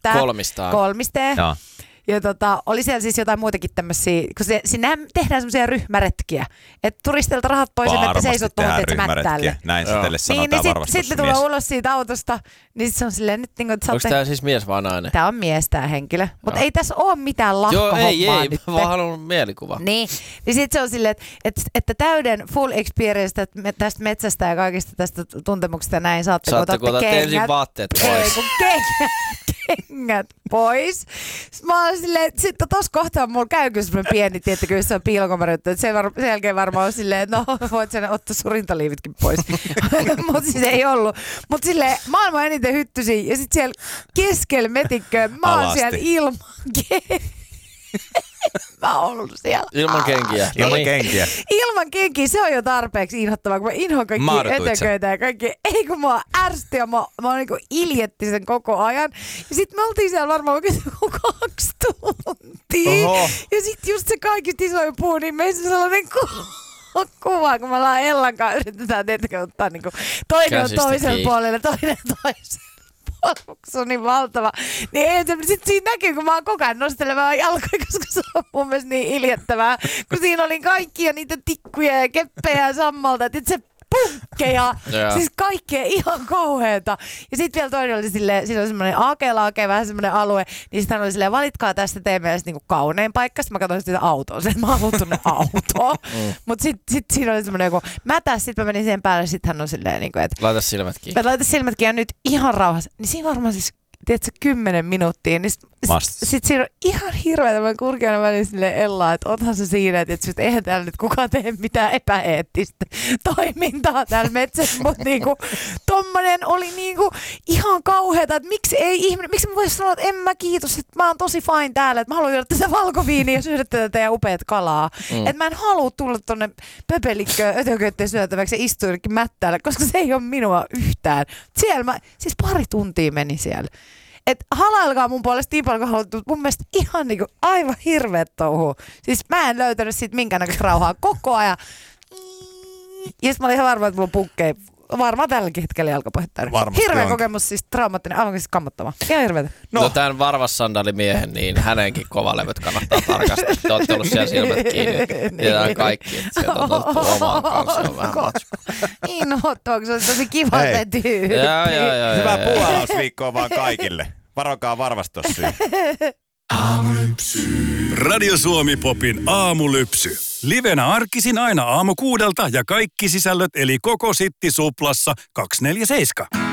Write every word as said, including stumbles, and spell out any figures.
näyttää. Kolmistaan. Kolmisteen. Joo. Ja tota, oli siellä siis jotain muitakin tämmöisiä, kun se, sinnehän tehdään semmoisia ryhmäretkiä. Että turistilta rahat pois ja menette seisot tuohon, että mättäälle. Näin se teille sanotaan niin, niin varmasti. Sitten sit tulee ulos siitä autosta, niin sit se on silleen nyt niin kuin, että onko saatte... tää siis mies vai nainen? Tää on mies tää henkilö. Mutta ei tässä ole mitään lahkohommaa. Joo, ei, ei. Nyt. Mä vaan haluan mielikuva. Niin, niin sit se on silleen, että, että, että täyden full experience tästä metsästä ja kaikista tästä tuntemuksesta näin saatte, saatte kun otatte ensin vaatteet pois. Ei, kun kengät, kengät pois. Mä oon silleen, että sitten tossa kohtaa mulla käy kyllä semmoinen pieni, tiettäkö, jos se on piilokomeroittu, että se var, sen jälkeen varmaan on silleen, että no voit sen ottaa sun rintaliivitkin pois. Mutta siis ei ollut. Mutta silleen maailman eniten hyttysiä ja sitten siellä keskellä metikköä mä oon siellä ilman mä oon ollut siellä. Ilman kenkiä. Ilman kenkiä. Ilman kenkiä, se on jo tarpeeksi inhottavaa, kun mä inhoan kaikki ötököitä ja kaikki. Ei kun mua ärsytti ja mä, mä niinku iljetti sen koko ajan. Ja sit me oltiin siellä varmaan oikein kaksi tuntia. Oho. Ja sit just se kaikista isoin puu, niin meissä sellainen ku- kuva, kun me ollaan Ellan kanssa yritetään tietenkin ottaa niinku toinen on toisella puolella, toinen toisella. Se on niin valtava. Niin ei se, sit siinä näkyy, kun mä oon koko ajan nostelemaan jalkoja, koska se on mun mielestä niin iljettävää. Kun siinä oli kaikkia niitä tikkuja ja keppejä ja sammalta, että se punkkeja. Siis kaikkea ihan kauheeta. Ja sitten vielä toinen oli silleen, siinä oli semmoinen aakelaake, vähän semmoinen alue, niin sitten hän oli silleen, valitkaa tästä teidän mielestä niinku kaunein paikka. Sitten mä katsoin sitä autoa, sen mä haluan tuonne autoon. Mm. Mutta sitten sit siinä oli semmoinen joku mätäs, sitten mä menin siihen päälle, sitten hän on silleen, niinku, että laita silmät kiinni. Laita silmät kiinni ja nyt ihan rauhassa. Niin siinä varmaan siis, tiedätkö, kymmenen minuuttia, niin sitten sit siinä on ihan hirveä tämän kurkeana väliin silleen Ella, että othan se siinä, että et eihän täällä nyt kukaan tee mitään epäeettistä toimintaa täällä metsässä, mutta niinku tommonen oli niinku ihan kauheata, että miksi ei ihminen, miksi mä voisin sanoa, että en mä kiitos, että mä oon tosi fine täällä, että mä haluan juoda tätä valkoviiniä ja syödä tätä teidän upeat kalaa. Mm. Että mä en halua tulla tonne pöpelikköön ötököitten syötäväksi ja istua jonnekin mättäälle, koska se ei ole minua yhtään. Siellä mä, siis pari tuntia meni siellä. Että halailkaa mun puolesta niin paljon, kun haluat, mun mielestä ihan niinku aivan hirveet touhuu. Siis mä en löytänyt siitä minkäännäköistä rauhaa koko ajan. Ja sit mä olin ihan varma, että mulla on punkkeja. Varmaan tälläkin hetkellä jalkapohjetta. Hirveä kokemus, siis traumaattinen, aivan siis kammottava. Ihan hirveetä. No, no tämän varvassandaalimiehen, niin hänenkin kovalevyt kannattaa tarkastaa. Te olette ollut siellä silmät kiinni. Tiedään kaikki, että sieltä on otettu omaan kanssa. On vähän matsku. Inhottavaa, kun se on tosi kiva se tyyppi. Jaa, jaa, jaa. Hyvää puuhalausviikkoa vaan kaikille. Varokaa varvastossyyn. Aamulypsy. Radio Suomi Popin aamulypsy. Livenä arkisin aina aamu kuudelta ja kaikki sisällöt eli koko Sitti Suplassa kaksikymmentäneljä seitsemän.